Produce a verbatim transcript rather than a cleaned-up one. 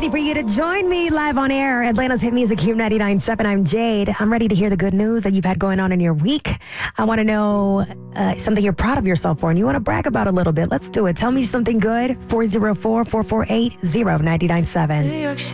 ready for you to join me live on air. Atlanta's hit music here, ninety-nine point seven. I'm Jade. I'm ready to hear the good news that you've had going on in your week. I want to know uh, something you're proud of yourself for and you want to brag about a little bit. Let's do it. Tell me something good. four oh four, four four eight, oh nine nine seven.